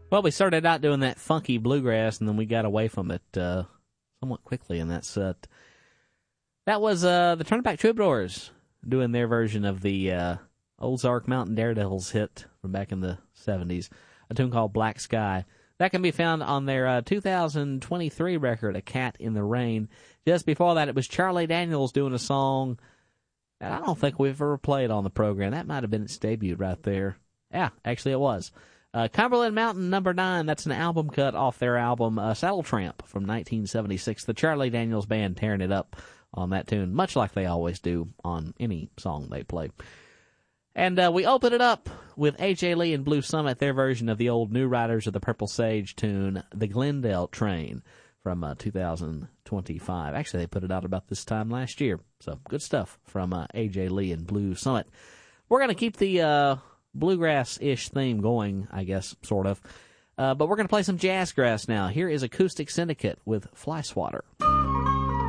Well, we started out doing that funky bluegrass, and then we got away from it somewhat quickly in that set. That was the Turnabout Troubadours doing their version of the Ozark Mountain Daredevils hit from back in the 70s, a tune called Black Sky. That can be found on their 2023 record, A Cat in the Rain. Just before that, it was Charlie Daniels doing a song that I don't think we've ever played on the program. That might have been its debut right there. Yeah, actually it was. Cumberland Mountain No. 9, that's an album cut off their album Saddle Tramp from 1976. The Charlie Daniels Band tearing it up on that tune, much like they always do on any song they play. And we open it up with A.J. Lee and Blue Summit, their version of the old New Riders of the Purple Sage tune, The Glendale Train, from 2025. Actually, they put it out about this time last year. So, good stuff from A.J. Lee and Blue Summit. We're going to keep the bluegrass-ish theme going, I guess, sort of. But we're going to play some jazzgrass now. Here is Acoustic Syndicate with Fly Swatter.